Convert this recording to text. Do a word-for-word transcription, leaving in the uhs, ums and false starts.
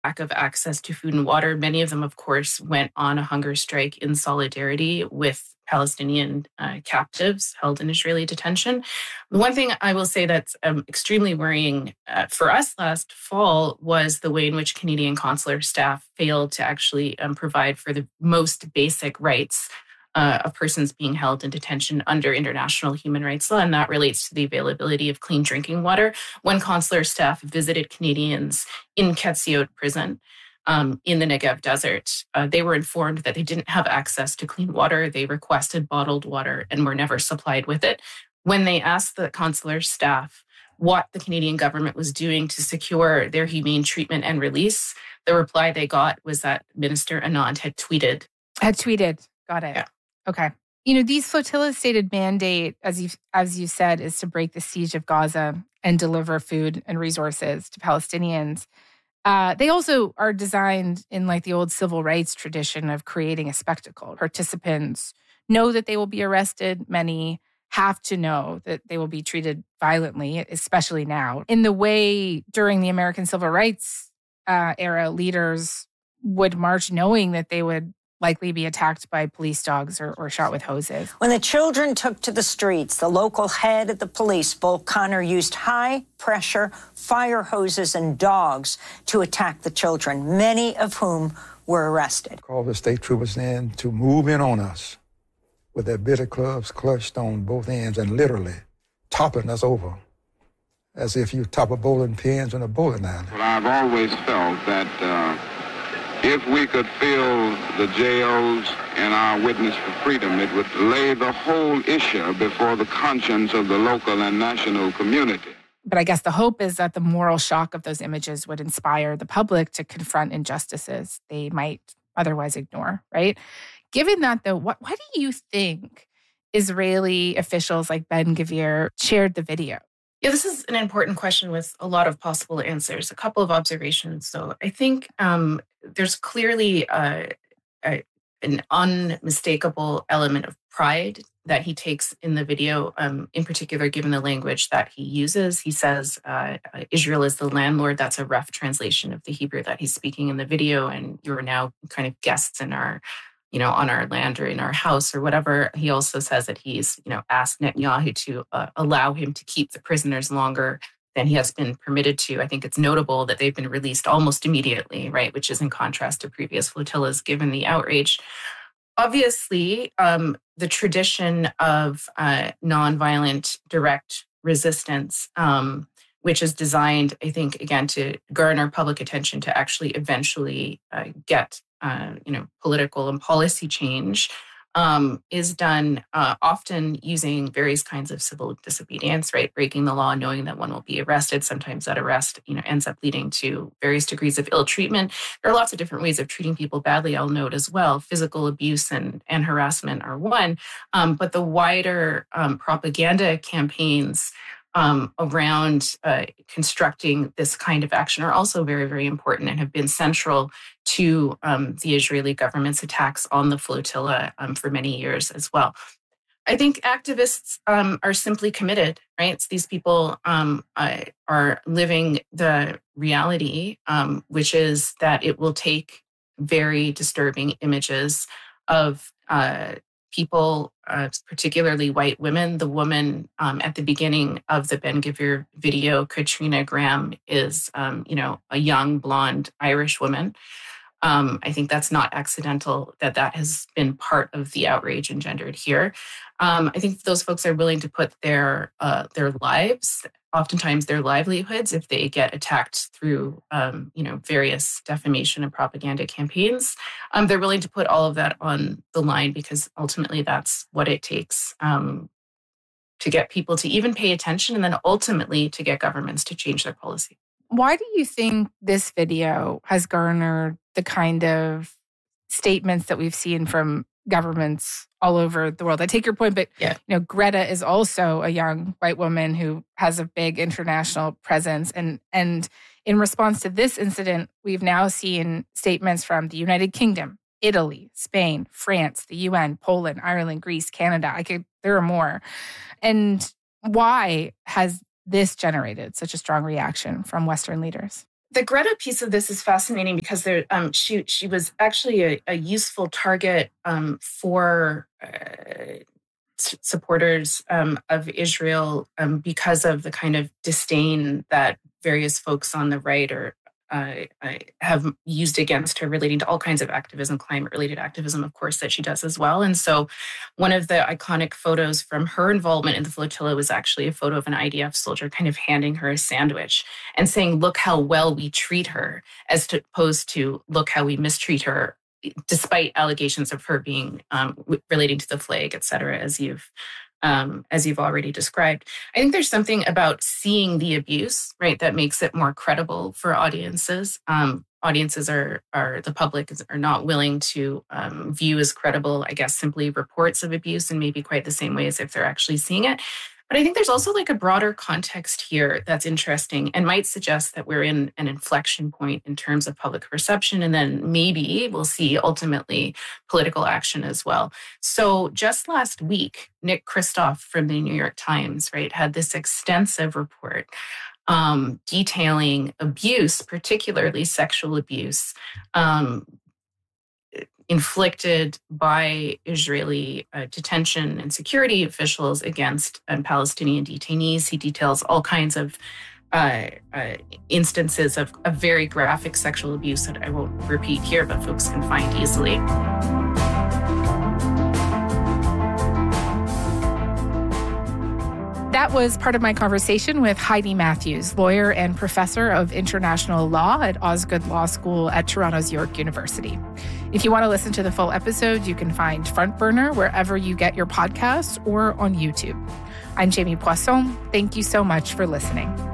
lack of access to food and water. Many of them, of course, went on a hunger strike in solidarity with Palestinian uh, captives held in Israeli detention. The one thing I will say that's um, extremely worrying uh, for us last fall was the way in which Canadian consular staff failed to actually um, provide for the most basic rights uh, of persons being held in detention under international human rights law, and that relates to the availability of clean drinking water. When consular staff visited Canadians in Ketziot prison, Um, in the Negev desert, uh, they were informed that they didn't have access to clean water. They requested bottled water and were never supplied with it. When they asked the consular staff what the Canadian government was doing to secure their humane treatment and release, the reply they got was that Minister Anand had tweeted. Had tweeted. Got it. Yeah. Okay. You know, these flotillas' stated mandate, as you as you said, is to break the siege of Gaza and deliver food and resources to Palestinians. Uh, they also are designed in like the old civil rights tradition of creating a spectacle. Participants know that they will be arrested. Many have to know that they will be treated violently, especially now. In the way during the American Civil Rights uh, era, leaders would march knowing that they would likely be attacked by police dogs or, or shot with hoses. When the children took to the streets, the local head of the police, Bull Connor, used high-pressure fire hoses and dogs to attack the children, many of whom were arrested. Called the state troopers in to move in on us with their bitter clubs clutched on both ends and literally toppling us over as if you top a bowling pins in a bowling alley. Well, I've always felt that uh, if we could fill the jails in our witness for freedom, it would lay the whole issue before the conscience of the local and national community. But I guess the hope is that the moral shock of those images would inspire the public to confront injustices they might otherwise ignore, right? Given that, though, what, why do you think Israeli officials like Ben-Gvir shared the video? Yeah, this is an important question with a lot of possible answers. A couple of observations. So I think um, there's clearly uh, a, an unmistakable element of pride that he takes in the video, um, in particular, given the language that he uses. He says, uh, Israel is the landlord. That's a rough translation of the Hebrew that he's speaking in the video. And you're now kind of guests in our, you know, on our land or in our house or whatever. He also says that he's, you know, asked Netanyahu to uh, allow him to keep the prisoners longer than he has been permitted to. I think it's notable that they've been released almost immediately, right, which is in contrast to previous flotillas, given the outrage. Obviously, um, the tradition of uh, nonviolent direct resistance, um, which is designed, I think, again, to garner public attention to actually eventually uh, get, uh, you know, political and policy change, um, is done uh, often using various kinds of civil disobedience, right? Breaking the law, knowing that one will be arrested. Sometimes that arrest, you know, ends up leading to various degrees of ill treatment. There are lots of different ways of treating people badly, I'll note as well. Physical abuse and, and harassment are one. Um, but the wider um, propaganda campaigns Um, around uh, constructing this kind of action are also very, very important and have been central to um, the Israeli government's attacks on the flotilla um, for many years as well. I think activists um, are simply committed, right? It's these people um, uh, are living the reality, um, which is that it will take very disturbing images of uh, people, uh, particularly white women. The woman um, at the beginning of the Ben-Gvir video, Katrina Graham, is, um, you know, a young, blonde Irish woman. Um, I think that's not accidental that that has been part of the outrage engendered here. Um, I think those folks are willing to put their uh, their lives, oftentimes their livelihoods, if they get attacked through, um, you know, various defamation and propaganda campaigns. Um, they're willing to put all of that on the line because ultimately that's what it takes um, to get people to even pay attention and then ultimately to get governments to change their policy. Why do you think this video has garnered the kind of statements that we've seen from governments all over the world? I take your point, but yeah. you know, Greta is also a young white woman who has a big international presence. And, and in response to this incident, we've now seen statements from the United Kingdom, Italy, Spain, France, the U N, Poland, Ireland, Greece, Canada. I could, there are more. And why has this generated such a strong reaction from Western leaders? The Greta piece of this is fascinating because there, um, she she was actually a, a useful target um, for uh, s- supporters um, of Israel um, because of the kind of disdain that various folks on the right or uh, uh, have used against her relating to all kinds of activism, climate-related activism, of course, that she does as well. And so one of the iconic photos from her involvement in the flotilla was actually a photo of an I D F soldier kind of handing her a sandwich and saying, look how well we treat her, as opposed to look how we mistreat her, despite allegations of her being um, relating to the flag, et cetera, as you've Um, as you've already described. I think there's something about seeing the abuse, right, that makes it more credible for audiences. Um, audiences are, are the public is, are not willing to um, view as credible, I guess, simply reports of abuse in maybe quite the same way as if they're actually seeing it. But I think there's also like a broader context here that's interesting and might suggest that we're in an inflection point in terms of public perception. And then maybe we'll see ultimately political action as well. So just last week, Nick Kristof from the New York Times, right, had this extensive report um, detailing abuse, particularly sexual abuse, um, inflicted by Israeli uh, detention and security officials against um, Palestinian detainees. He details all kinds of uh, uh, instances of, of very graphic sexual abuse that I won't repeat here, but folks can find easily. That was part of my conversation with Heidi Matthews, lawyer and professor of international law at Osgoode Law School at Toronto's York University. If you want to listen to the full episode, you can find Front Burner wherever you get your podcasts or on YouTube. I'm Jamie Poisson. Thank you so much for listening.